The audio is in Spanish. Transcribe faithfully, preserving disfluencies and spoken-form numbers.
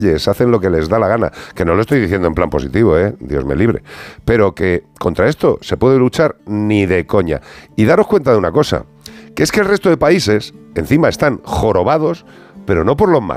hacen lo que les da la gana, que no lo estoy diciendo en plan positivo, ¿eh? Dios me libre, pero que contra esto se puede luchar ni de coña. Y daros cuenta de una cosa, que es que el resto de países encima están jorobados, pero no por los